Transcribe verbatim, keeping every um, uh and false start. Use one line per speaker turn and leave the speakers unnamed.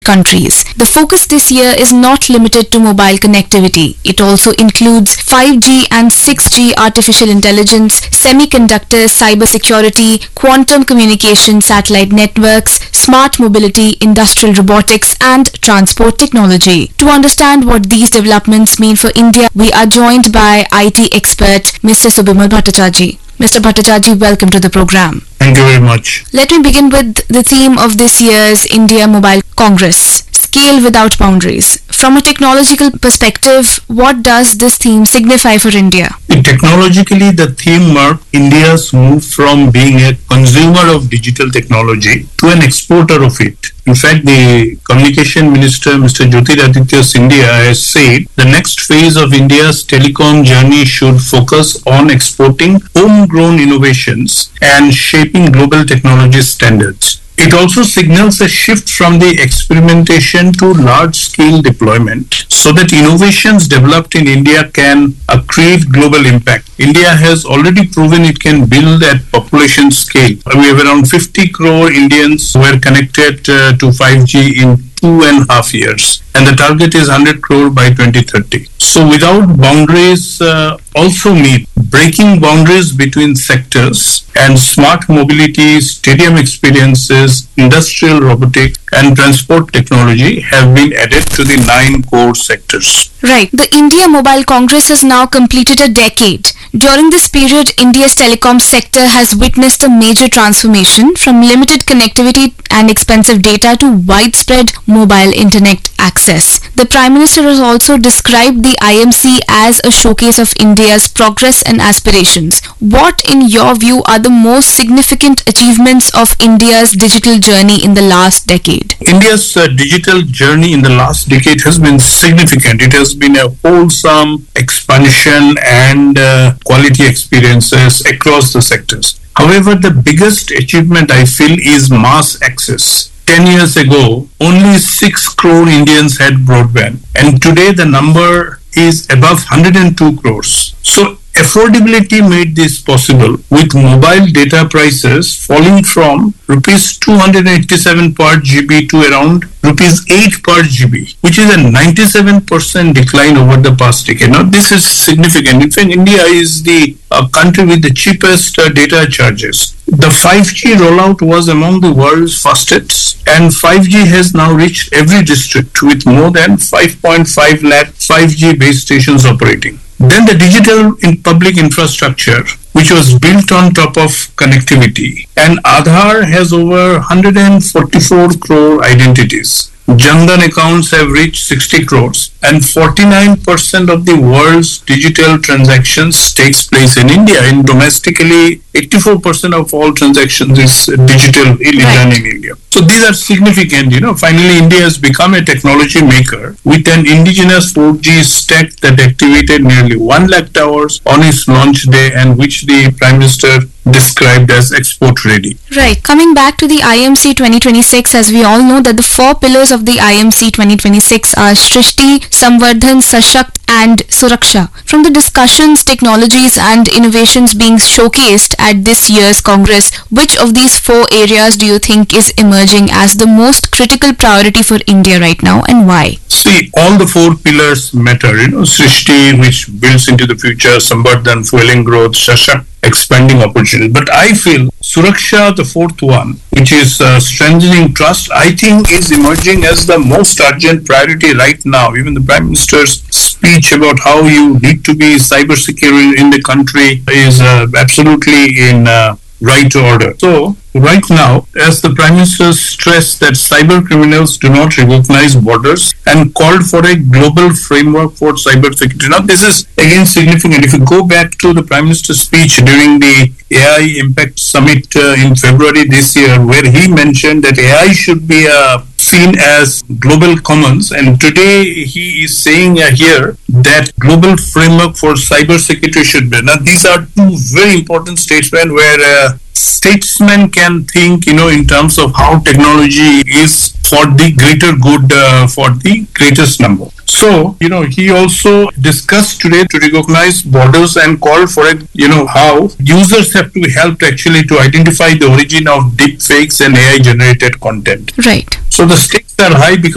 countries. The focus this year is not limited to mobile connectivity. It also includes five G and six G, artificial intelligence, semiconductors, cybersecurity, quantum communication, satellite networks, smart mobility, industrial robotics, and transport technology. To understand what these developments mean for India, we are joined by I T expert Mister Subimal Bhattacharjee. Mister Bhattacharjee, welcome to the program.
Thank you very much.
Let me begin with the theme of this year's India Mobile Congress, Scale Without Boundaries. From a technological perspective, what does this theme signify for India?
Technologically, the theme marked India's move from being a consumer of digital technology to an exporter of it. In fact, the Communication Minister, Mister Jyotiraditya Scindia, has said the next phase of India's telecom journey should focus on exporting homegrown innovations and shaping global technology standards. It also signals a shift from the experimentation to large-scale deployment so that innovations developed in India can uh, create global impact. India has already proven it can build at population scale. We have around fifty crore Indians who are connected uh, to five G in two and a half years, and the target is one hundred crore by twenty thirty. So without boundaries uh, also mean breaking boundaries between sectors, and smart mobility, stadium experiences, industrial robotics, and transport technology have been added to the nine core sectors.
Right. The India Mobile Congress has now completed a decade. During this period, India's telecom sector has witnessed a major transformation from limited connectivity and expensive data to widespread mobile internet access. The Prime Minister has also described the I M C as a showcase of India's progress and aspirations. What, in your view, are the most significant achievements of India's digital journey in the last decade?
India's uh, digital journey in the last decade has been significant. It has been a wholesome expansion and uh, quality experiences across the sectors. However, the biggest achievement I feel is mass access. Ten years ago, only six crore Indians had broadband, and today the number is above one hundred two crores. So affordability made this possible, with mobile data prices falling from rupees two hundred eighty-seven per G B to around rupees eight per G B, which is a ninety-seven percent decline over the past decade. Now, this is significant. In fact, India is the uh, country with the cheapest uh, data charges. The five G rollout was among the world's fastest, and five G has now reached every district with more than five point five lakh five G base stations operating. Then the digital in public infrastructure, which was built on top of connectivity, and Aadhaar has over one hundred forty-four crore identities. Jan Dhan accounts have reached sixty crores, and forty-nine percent of the world's digital transactions takes place in India. And domestically, eighty-four percent of all transactions is digital done in India. So these are significant. You know, finally, India has become a technology maker with an indigenous four G stack that activated nearly one lakh towers on its launch day, and which the Prime Minister described as export ready.
Right. Coming back to the I M C twenty twenty-six, as we all know that the four pillars of the I M C twenty twenty-six are Srishti, Samvardhan, Sashakt, and Suraksha. From the discussions, technologies, and innovations being showcased at this year's Congress, which of these four areas do you think is emerging as the most critical priority for India right now, and why?
See, all the four pillars matter. You know, Srishti, which builds into the future, Samvardhan, fueling growth, Sashakt, expanding opportunities. But I feel Suraksha, the fourth one, which is uh, strengthening trust, I think is emerging as the most urgent priority right now. Even the Prime Minister's speech about how you need to be cyber secure in the country is uh, absolutely in uh, right order. So right now, as the Prime Minister stressed that cyber criminals do not recognize borders and called for a global framework for cyber security. Now, this is again significant. If you go back to the Prime Minister's speech during the A I Impact Summit uh, in February this year, where he mentioned that A I should be uh, seen as global commons, and today he is saying uh, here that global framework for cyber security should be. Now, these are two very important statements where uh, statesmen can think, you know, in terms of how technology is for the greater good, uh, for the greatest number. So, you know, he also discussed today to recognize borders and called for it, you know, how users have to be helped actually to identify the origin of deep fakes and A I generated content.
Right.
So the stakes are high because